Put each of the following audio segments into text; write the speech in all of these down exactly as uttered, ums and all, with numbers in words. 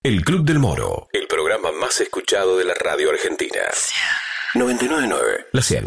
El Club del Moro, el programa más escuchado de la radio argentina. noventa y nueve punto nueve, La cien.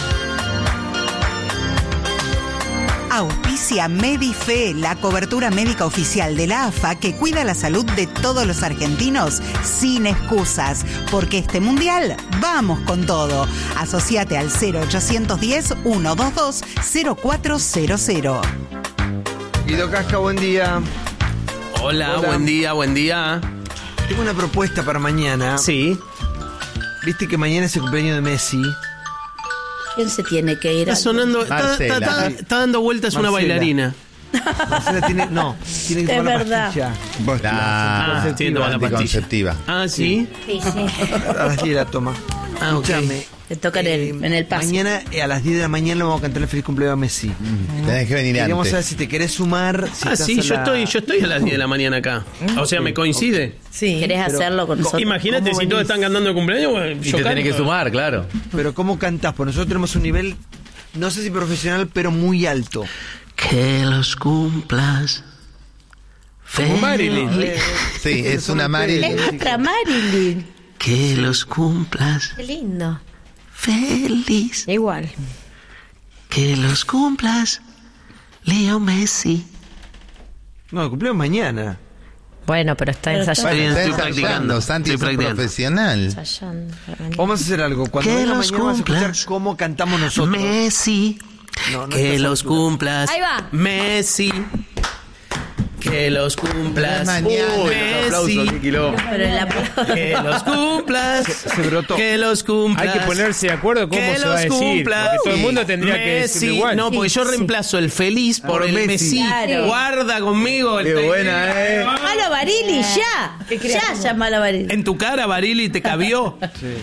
Auspicia Medife, la cobertura médica oficial de la A F A que cuida la salud de todos los argentinos sin excusas. Porque este mundial, vamos con todo. Asociate al cero ochocientos diez, ciento veintidós, cero cuatro cero cero. Guido Casca, buen día. Hola, Hola, buen día, buen día. Tengo una propuesta para mañana. Sí. Viste que mañana es el cumpleaños de Messi. ¿Quién se tiene que ir? Está sonando, está, Marcela. está- está- está dando vueltas una Marcela. bailarina. Marcela tiene, no, tiene que Es tomar la verdad. pastilla. La Ah, tiene que tomar la pastilla. anticonceptiva. Ah, ¿sí? Sí, sí. A las diez la toma. Ah, ok. Escuchame, Te toca en el, eh, en el paso. Mañana eh, a las diez de la mañana vamos a cantar el feliz cumpleaños a Messi. Tenés que venir Queríamos saber antes. si te querés sumar. Si Ah, estás sí, a yo la- estoy, yo estoy a las diez de la mañana acá. O sea, me coincide. Sí. ¿Querés pero- hacerlo con nosotros? Imagínate ¿Cómo si todos venís? están cantando el cumpleaños, bueno, Y yo te tenés que canto. sumar, claro. Pero ¿cómo cantás? Porque nosotros tenemos un nivel, no sé si profesional, pero muy alto. Que los cumplas. Como Marilyn. Sí, es una Marilyn. Es otra Marilyn. Que los cumplas Qué lindo. feliz. Igual. Que los cumplas, Leo Messi. No, el cumpleaños mañana. Bueno, pero está Pero está- ensayando. Está Estoy ensayando, practicando, Santi estoy es un practicando. profesional. Ensayando. Vamos a hacer algo. Cuando Que venga los mañana vas a escuchar cumplas. cómo cantamos nosotros. Messi. No, no que estás a los altura. cumplas. Ahí va. Messi. Que los cumplas. Mañana. Uy, Aplausos, qué quilombo. Pero el aplauso. Que los cumplas. Se brotó. Que los cumplas. Hay que ponerse de acuerdo cómo que se va a los decir. cumplas. Porque todo el mundo tendría que Messi. decirlo igual. No, porque yo Sí, sí. reemplazo el feliz por, Por el Messi. Messi. Claro. Guarda conmigo. el Qué te- buena, eh. Llamalo a Barili, ya. Ya, llamalo a Barili. En tu cara, Barili, te cabió.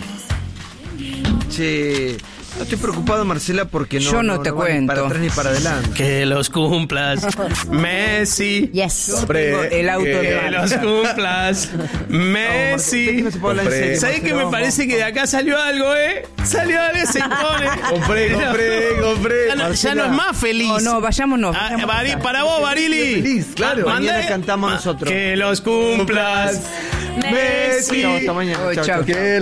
Che, no estoy preocupado, Marcela, porque no, Yo no te va ni cuento. para atrás ni para adelante. Que los cumplas. Messi. Yes. Compré, El auto que- de Que los cumplas. Messi. No se puede hablar en Compré. serio, ¿Sabés que Marcela? me parece que de acá salió algo, eh? Salió algo, se impone. Compré, compré, compré. Ya no, ya no es más feliz. No, no, vayámonos. Ah, vayámonos. Bari- para vos, Barili. Feliz, claro. Ah, Mañana mandé- cantamos nosotros. Que los cumplas. Messi. Chao, hasta mañana. Oh, Chao, chao. chao.